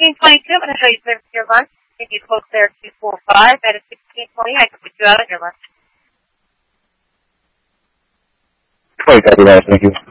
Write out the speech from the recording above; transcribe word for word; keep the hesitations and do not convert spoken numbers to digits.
sixteen twenty-two, I'm going to show you clear for your lunch. If you close there two four five, that is sixteen twenty. I can put you out on your lunch. twenty, copy that. Thank you.